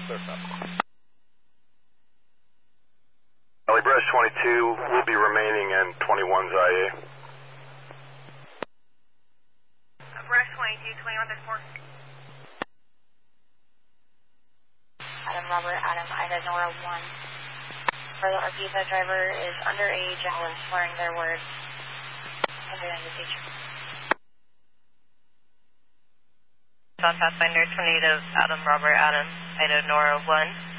Clear stop. Valley Brush 22 will be remaining in 21's IA. Brush 22, 2134. Adam Robert, Adam Ida Nora 1. Further repeat, that driver is underage and was slurring their words. Underage the teacher. South Pathfinder, tornado, Adam Robert, Adam Ida Nora 1.